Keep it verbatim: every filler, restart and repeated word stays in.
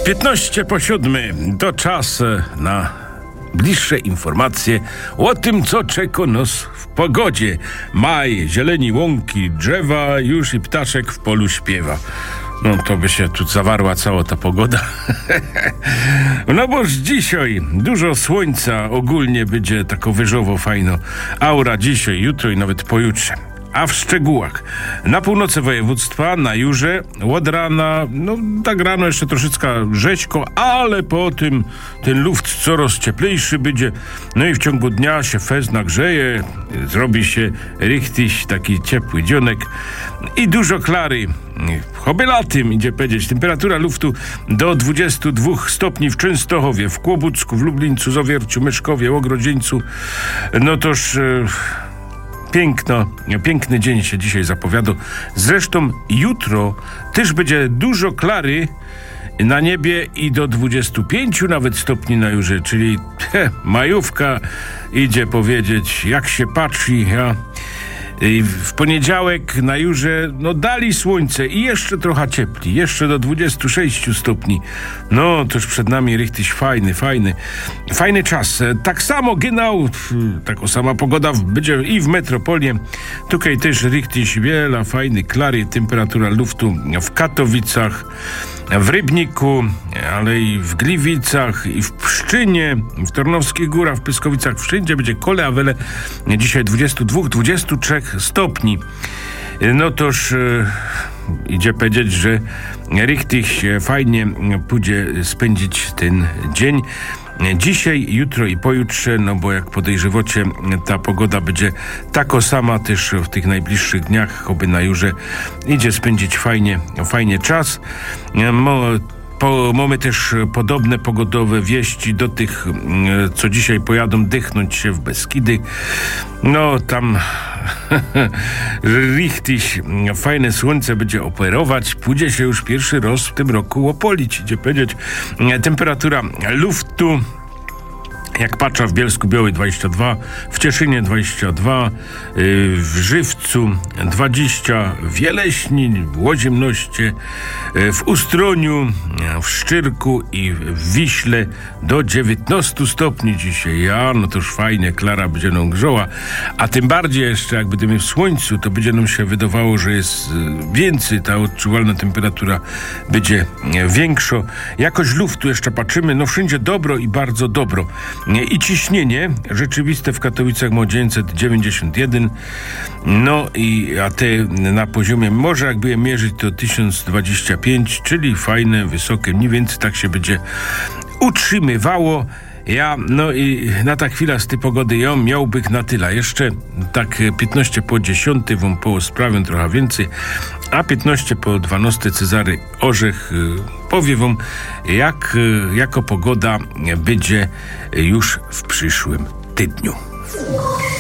piętnaście po siódmej to czas na bliższe informacje o tym, co czeka nas w pogodzie. Maj, zieleni łąki, drzewa, już i ptaszek w polu śpiewa. No to by się tu zawarła cała ta pogoda. No boż dzisiaj dużo słońca, ogólnie będzie tako wyżowo fajno. Aura dzisiaj, jutro i nawet pojutrze. A w szczegółach: na północy województwa, na Jurze, od rana, no tak rano jeszcze troszeczkę rzeźko, ale po tym ten luft coraz cieplejszy będzie. No i w ciągu dnia się fez nagrzeje, zrobi się richtig taki ciepły dzionek i dużo klary. Choby latem, idzie powiedzieć. Temperatura luftu do dwudziestu dwóch stopni w Częstochowie, w Kłobucku, w Lublińcu, Zawierciu, Myszkowie, Ogrodzieńcu. No toż... E, Piękno, piękny dzień się dzisiaj zapowiada. Zresztą jutro też będzie dużo klary na niebie i do dwudziestu pięciu nawet stopni na Jurze, czyli he, majówka idzie powiedzieć, jak się patrzy. Ja. I w poniedziałek na Jurze no dali słońce i jeszcze trochę ciepli, jeszcze do dwudziestu sześciu stopni. No toż przed nami richtig fajny, fajny, fajny czas. Tak samo genau, taka sama pogoda będzie i w metropolii. Tutaj też richtig wiele fajny, klary, temperatura luftu w Katowicach, w Rybniku, ale i w Gliwicach, i w Pszczynie, w Tarnowskich Górach, w Pyskowicach, wszędzie będzie kole, a wiele dzisiaj dwudziestu dwóch do dwudziestu trzech stopni. No toż e, idzie powiedzieć, że richtig fajnie pójdzie spędzić ten dzień. Dzisiaj, jutro i pojutrze, no bo jak podejrzewacie, ta pogoda będzie tako sama też w tych najbliższych dniach, choby na Jurze idzie spędzić fajnie, fajnie czas. Mo, po, mamy też podobne pogodowe wieści do tych, co dzisiaj pojadą dychnąć się w Beskidy. No tam richtig fajne słońce będzie operować. Pójdzie się już pierwszy raz w tym roku opolić, idzie powiedzieć. Temperatura luftu, jak patrzę, w Bielsku-Białej dwadzieścia dwa, w Cieszynie dwadzieścia dwa, w Żywcu dwadzieścia, w Jeleśni, w Łoziemnoście, w Ustroniu, w Szczyrku i w Wiśle do dziewiętnastu stopni dzisiaj. Ja, no to już fajnie, klara będzie nam grzoła, a tym bardziej jeszcze jak będziemy w słońcu, to będzie nam się wydawało, że jest więcej, ta odczuwalna temperatura będzie większa. Jakość luftu jeszcze patrzymy, no wszędzie dobro i bardzo dobro. I ciśnienie rzeczywiste w Katowicach ma dziewięćset dziewięćdziesiąt jeden, no i a te na poziomie morza, jakby je mierzyć, to tysiąc dwadzieścia pięć, czyli fajne, wysokie, mniej więcej tak się będzie utrzymywało. Ja, no i na ta chwila z tej pogody ja miałbym na tyle. Jeszcze tak piętnaście po dziesiątej wam posprawię trochę więcej, a piętnaście po dwunastej Cezary Orzech powie wam, jak jako pogoda będzie już w przyszłym tygodniu.